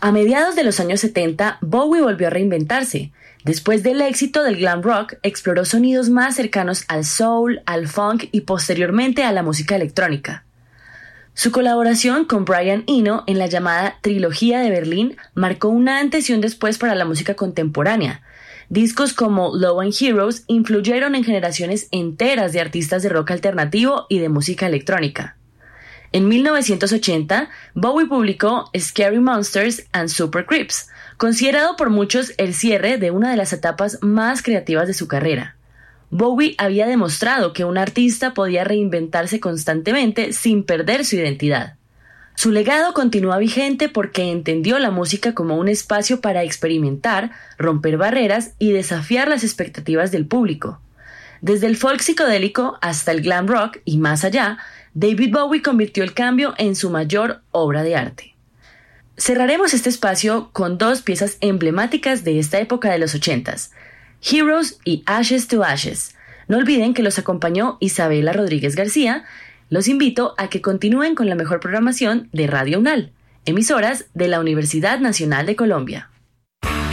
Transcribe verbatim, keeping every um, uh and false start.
A mediados de los años setenta, Bowie volvió a reinventarse. Después del éxito del glam rock, exploró sonidos más cercanos al soul, al funk y posteriormente a la música electrónica. Su colaboración con Brian Eno en la llamada Trilogía de Berlín marcó un antes y un después para la música contemporánea. Discos como Low and Heroes influyeron en generaciones enteras de artistas de rock alternativo y de música electrónica. En mil novecientos ochenta, Bowie publicó Scary Monsters and Super Creeps, considerado por muchos el cierre de una de las etapas más creativas de su carrera. Bowie había demostrado que un artista podía reinventarse constantemente sin perder su identidad. Su legado continúa vigente porque entendió la música como un espacio para experimentar, romper barreras y desafiar las expectativas del público. Desde el folk psicodélico hasta el glam rock y más allá, David Bowie convirtió el cambio en su mayor obra de arte. Cerraremos este espacio con dos piezas emblemáticas de esta época de los ochentas, Heroes y Ashes to Ashes. No olviden que los acompañó Isabela Rodríguez García. Los invito a que continúen con la mejor programación de Radio UNAL, emisoras de la Universidad Nacional de Colombia.